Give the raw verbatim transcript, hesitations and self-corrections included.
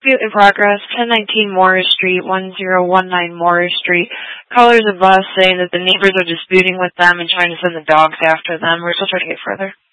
Dispute in progress, ten nineteen Morris Street, one zero one nine Morris Street. Callers of us saying that the neighbors are disputing with them and trying to send the dogs after them. We're still trying to get further.